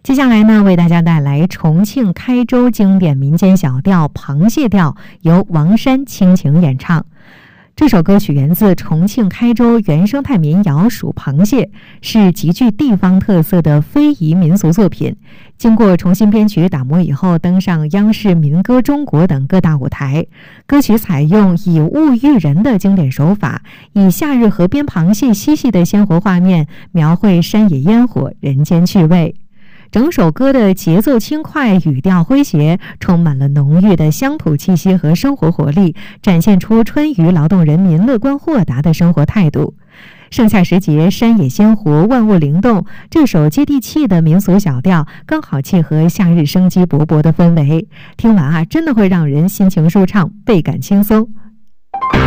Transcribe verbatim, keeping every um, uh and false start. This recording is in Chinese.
接下来呢，为大家带来重庆开州经典民间小调《螃蟹调》，由王山倾情演唱。这首歌曲源自重庆开州原生态民谣《数螃蟹》，是极具地方特色的非遗民俗作品。经过重新编曲打磨以后，登上央视民歌中国等各大舞台。歌曲采用以物喻人的经典手法，以夏日河边螃蟹嬉戏的鲜活画面，描绘山野烟火、人间趣味。整首歌的节奏轻快，语调诙谐，充满了浓郁的乡土气息和生活活力，展现出春渝劳动人民乐观豁达的生活态度。盛夏时节，山野鲜活，万物灵动，这首接地气的民俗小调刚好契合夏日生机勃勃的氛围。听完啊，真的会让人心情舒畅，倍感轻松。